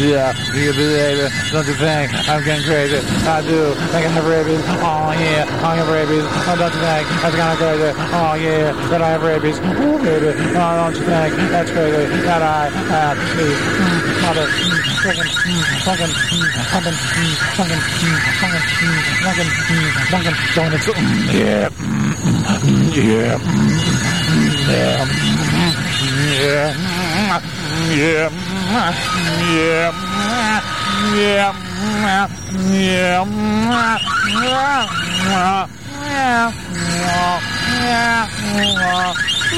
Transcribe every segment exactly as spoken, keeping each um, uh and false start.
Yeah, you baby, don't you think I'm getting crazy? I do. I can have rabies. Oh yeah, I have rabies. Oh, don't you think that's kind of crazy? Oh yeah, that I have rabies. Oh baby, oh, don't you think that's crazy? That I have these mother freaking fucking fucking fucking fucking fucking fucking donuts. Yeah, yeah, yeah, yeah, yeah, yeah, yeah, yeah, yeah, yeah,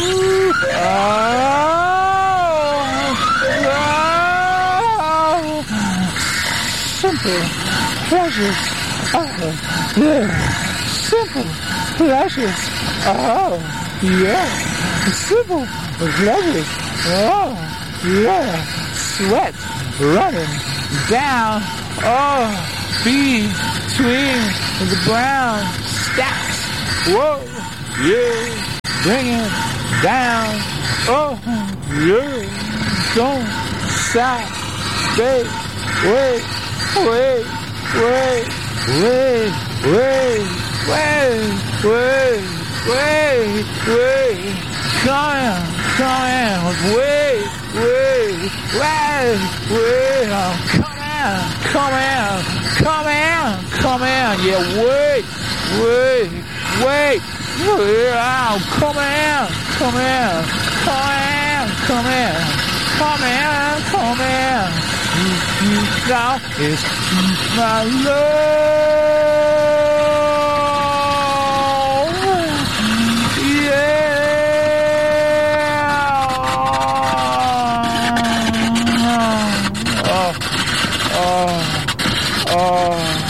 simple pleasures. Oh, yeah. Simple pleasures. Oh, yeah. Simple pleasures. Oh, yeah. Sweat running down. Oh, between the brown stacks. Whoa, yeah. Bring it down. Oh, yeah. Don't stop. Wait, wait, wait, wait, wait, wait, wait, wait, wait, wait. Come in, come in. Wait, wait, wait, wait. Come in, come in, come in, come in. Yeah, wait, wait, wait. Yeah, come in, come in, come in, come in, come in, come in. You, you, now is my love.